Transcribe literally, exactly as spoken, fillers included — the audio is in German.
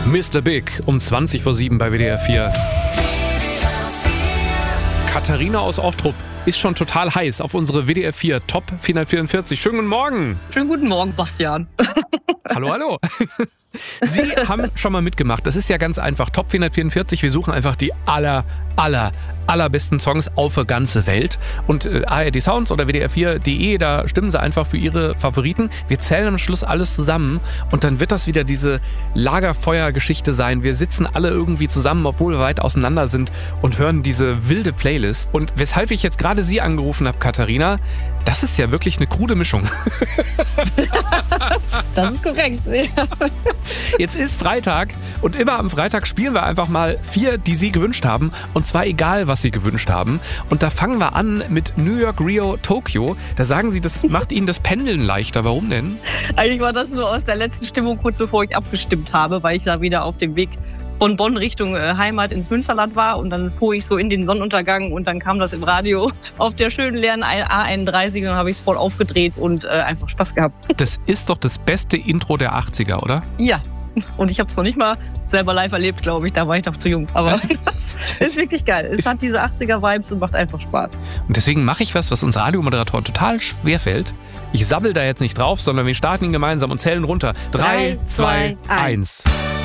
Mister Big um zwanzig vor sieben bei W D R vier. Katharina aus Ochtrup ist schon total heiß auf unsere W D R vier Top vierhundertvierundvierzig. Schönen guten Morgen. Schönen guten Morgen, Bastian. Hallo, hallo. Sie haben schon mal mitgemacht. Das ist ja ganz einfach. Top vierhundertvierundvierzig. Wir suchen einfach die aller, aller, allerbesten Songs auf der ganzen Welt. Und äh, A R D Sounds oder W D R vier punkt de, da stimmen sie einfach für ihre Favoriten. Wir zählen am Schluss alles zusammen und dann wird das wieder diese Lagerfeuer-Geschichte sein. Wir sitzen alle irgendwie zusammen, obwohl wir weit auseinander sind und hören diese wilde Playlist. Und weshalb ich jetzt gerade Sie angerufen habe, Katharina, das ist ja wirklich eine krude Mischung. Das ist korrekt. Jetzt ist Freitag und immer am Freitag spielen wir einfach mal vier, die Sie gewünscht haben. Und zwar egal, was Sie gewünscht haben. Und da fangen wir an mit New York, Rio, Tokio. Da sagen Sie, das macht Ihnen das Pendeln leichter. Warum denn? Eigentlich war das nur aus der letzten Stimmung, kurz bevor ich abgestimmt habe, weil ich da wieder auf dem Weg von Bonn Richtung äh, Heimat ins Münsterland war und dann fuhr ich so in den Sonnenuntergang und dann kam das im Radio auf der schönen leeren A einunddreißig und dann habe ich es voll aufgedreht und äh, einfach Spaß gehabt. Das ist doch das beste Intro der achtziger, oder? Ja. Und ich habe es noch nicht mal selber live erlebt, glaube ich. Da war ich noch zu jung. Aber das ist wirklich geil. Es hat diese achtziger-Vibes und macht einfach Spaß. Und deswegen mache ich was, was uns Radiomoderatoren total schwerfällt. Ich sabbel da jetzt nicht drauf, sondern wir starten ihn gemeinsam und zählen runter. Drei, zwei, eins.